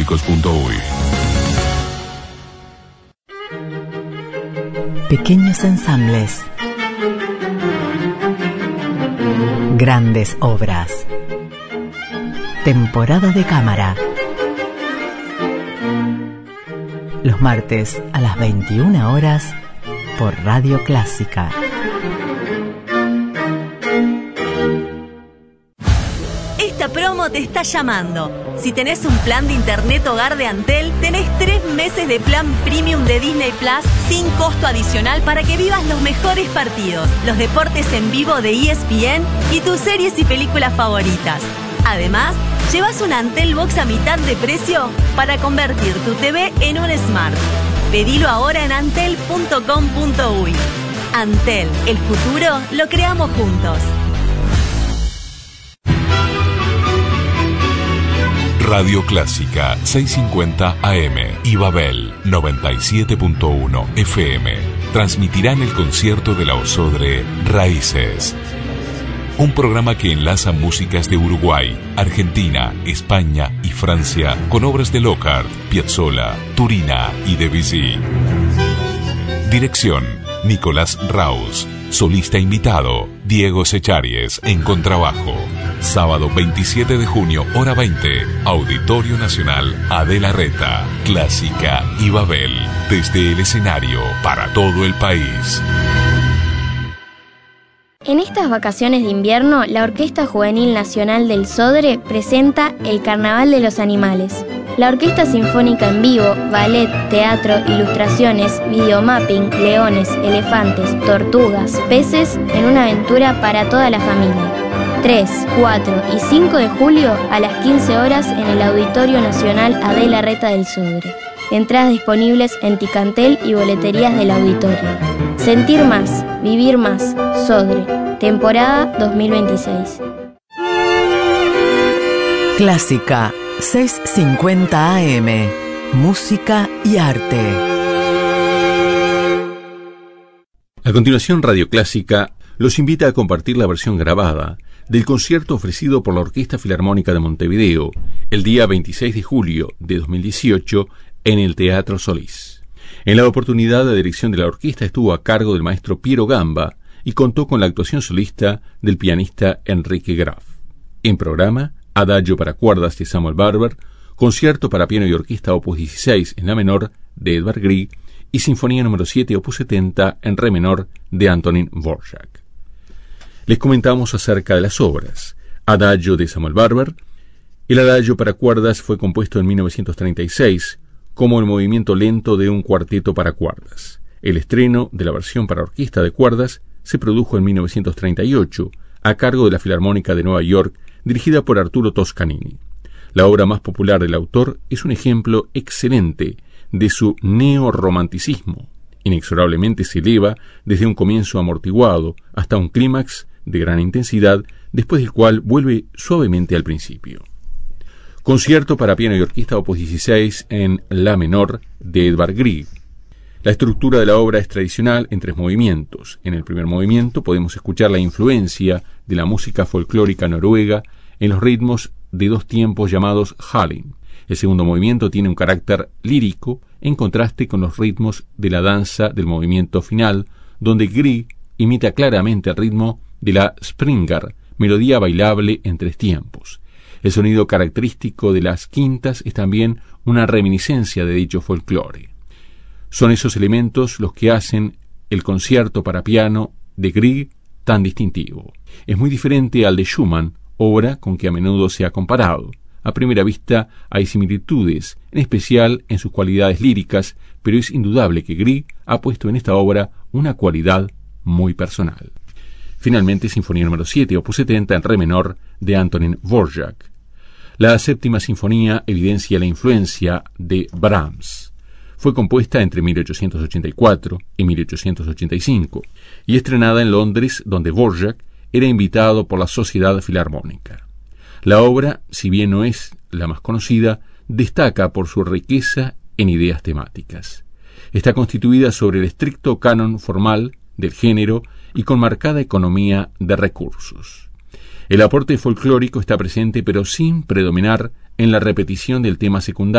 radioclásicos.uy. Pequeños ensambles. Grandes obras. Temporada de cámara. Los martes a las 21 horas por Radio Clásica. Esta promo te está llamando. Si tenés un plan de internet hogar de Antel, tenés 3 meses de plan premium de Disney Plus sin costo adicional para que vivas los mejores partidos, los deportes en vivo de ESPN y tus series y películas favoritas. Además, llevas una Antel Box a mitad de precio para convertir tu TV en un Smart. Pedilo ahora en antel.com.uy. Antel, el futuro lo creamos juntos. Radio Clásica 650 AM y Babel 97.1 FM transmitirán el concierto de la Osodre Raíces. Un programa que enlaza músicas de Uruguay, Argentina, España y Francia con obras de Lockhart, Piazzolla, Turina y Debussy. Dirección: Nicolás Raus. Solista invitado: Diego Secharies en contrabajo. Sábado 27 de junio, hora 20, Auditorio Nacional Adela Reta. Clásica y Babel, desde el escenario para todo el país. En estas vacaciones de invierno, la Orquesta Juvenil Nacional del Sodre presenta el Carnaval de los Animales. La Orquesta Sinfónica en vivo, ballet, teatro, ilustraciones, videomapping, leones, elefantes, tortugas, peces, en una aventura para toda la familia. 3, 4 y 5 de julio a las 15 horas en el Auditorio Nacional Adela Reta del Sodre. Entradas disponibles en Ticantel y boleterías del auditorio. Sentir más, vivir más, Sodre, temporada 2026. Clásica 650 AM. Música y arte. A continuación, Radio Clásica los invita a compartir la versión grabada del concierto ofrecido por la Orquesta Filarmónica de Montevideo el día 26 de julio de 2018 en el Teatro Solís. En la oportunidad, la dirección de la orquesta estuvo a cargo del maestro Piero Gamba y contó con la actuación solista del pianista Enrique Graf. En programa, Adagio para cuerdas de Samuel Barber, concierto para piano y orquesta opus 16 en la menor de Edvard Grieg y sinfonía número 7 opus 70 en re menor de Antonín Dvorak. Les comentamos acerca de las obras. Adagio de Samuel Barber. El Adagio para cuerdas fue compuesto en 1936 como el movimiento lento de un cuarteto para cuerdas. El estreno de la versión para orquesta de cuerdas se produjo en 1938 a cargo de la Filarmónica de Nueva York, dirigida por Arturo Toscanini. La obra más popular del autor es un ejemplo excelente de su neorromanticismo. Inexorablemente se eleva desde un comienzo amortiguado hasta un clímax de gran intensidad, después del cual vuelve suavemente al principio. Concierto para piano y orquesta opus 16 en la menor de Edvard Grieg. La estructura de la obra es tradicional en 3 movimientos. En el primer movimiento podemos escuchar la influencia de la música folclórica noruega en los ritmos de 2 tiempos llamados Halling. El segundo movimiento tiene un carácter lírico en contraste con los ritmos de la danza del movimiento final, donde Grieg imita claramente el ritmo de la Springer, melodía bailable en 3 tiempos. El sonido característico de las quintas es también una reminiscencia de dicho folclore. Son esos elementos los que hacen el concierto para piano de Grieg tan distintivo. Es muy diferente al de Schumann, obra con que a menudo se ha comparado. A primera vista hay similitudes, en especial en sus cualidades líricas, pero es indudable que Grieg ha puesto en esta obra una cualidad muy personal. Finalmente, Sinfonía número 7, opus 70 en re menor de Antonín Dvorak. La séptima sinfonía evidencia la influencia de Brahms. Fue compuesta entre 1884 y 1885 y estrenada en Londres, donde Dvorak era invitado por la Sociedad Filarmónica. La obra, si bien no es la más conocida, destaca por su riqueza en ideas temáticas. Está constituida sobre el estricto canon formal del género y con marcada economía de recursos. El aporte folclórico está presente, pero sin predominar en la repetición del tema secundario.